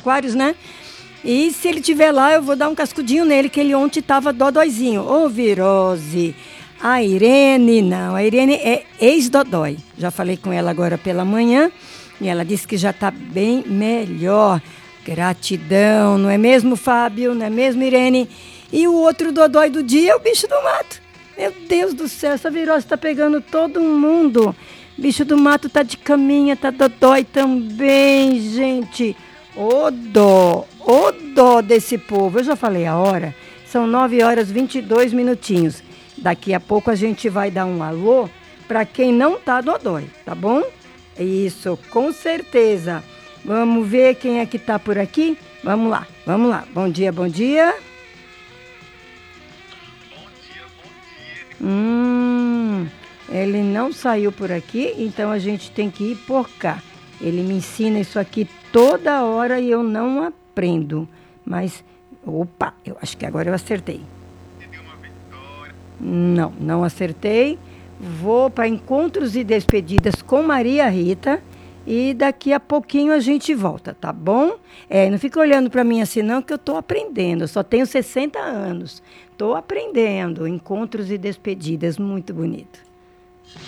Aquários, né? E se ele estiver lá, eu vou dar um cascudinho nele, que ele ontem estava dodóizinho. Ô, virose! A Irene, não. A Irene é ex-dodói. Já falei com ela agora pela manhã e ela disse que já está bem melhor. Gratidão, não é mesmo, Fábio? Não é mesmo, Irene? E o outro dodói do dia é o bicho do mato. Meu Deus do céu, essa virose está pegando todo mundo. Bicho do mato tá de caminha, tá dodói também, gente. Ô dó desse povo. Eu já falei a hora, são 9h22. Daqui a pouco a gente vai dar um alô para quem não tá dodói, tá bom? Isso, com certeza. Vamos ver quem é que tá por aqui? Vamos lá. Bom dia, bom dia. Ele não saiu por aqui, então a gente tem que ir por cá. Ele me ensina isso aqui toda hora e eu não aprendo. Mas, opa, eu acho que agora eu acertei. Não acertei. Vou para encontros e despedidas com Maria Rita e daqui a pouquinho a gente volta, tá bom? Não fica olhando para mim assim não, que eu estou aprendendo. Eu só tenho 60 anos. Estou aprendendo. Encontros e despedidas, muito bonito.